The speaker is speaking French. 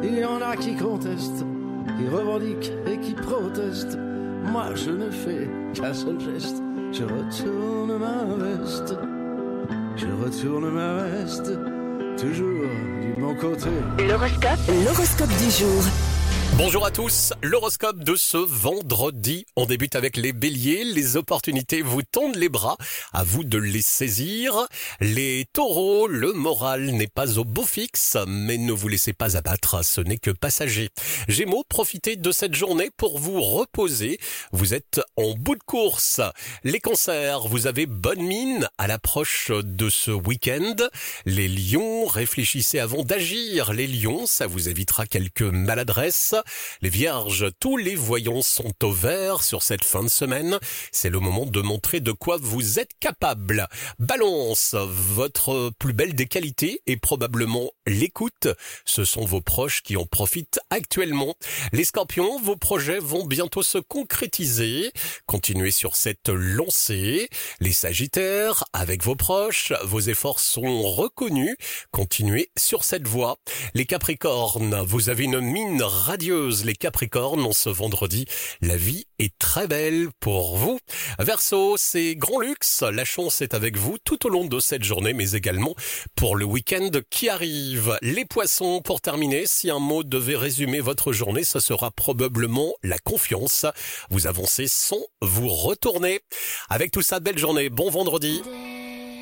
Il y en a qui contestent, qui revendiquent et qui protestent. Moi je ne fais qu'un seul geste, je retourne ma veste. Je retourne ma veste, toujours du bon côté. L'horoscope du jour. Bonjour à tous, l'horoscope de ce vendredi. On débute avec les béliers, les opportunités vous tendent les bras, à vous de les saisir. Les taureaux, le moral n'est pas au beau fixe, mais ne vous laissez pas abattre, ce n'est que passager. Gémeaux, profitez de cette journée pour vous reposer, vous êtes en bout de course. Les cancers, vous avez bonne mine à l'approche de ce week-end. Les lions, réfléchissez avant d'agir. Les lions, ça vous évitera quelques maladresses. Les vierges, tous les voyants sont au vert sur cette fin de semaine. C'est le moment de montrer de quoi vous êtes capable. Balance, votre plus belle des qualités est probablement l'écoute. Ce sont vos proches qui en profitent actuellement. Les scorpions, vos projets vont bientôt se concrétiser. Continuez sur cette lancée. Les sagittaires, avec vos proches, vos efforts sont reconnus. Continuez sur cette voie. Les capricornes, vous avez une mine radieuse. Les capricornes, en ce vendredi, la vie est très belle pour vous. Verseau, c'est grand luxe. La chance est avec vous tout au long de cette journée, mais également pour le week-end qui arrive. Les poissons, pour terminer, si un mot devait résumer votre journée, ce sera probablement la confiance. Vous avancez sans vous retourner. Avec tout ça, belle journée, bon vendredi.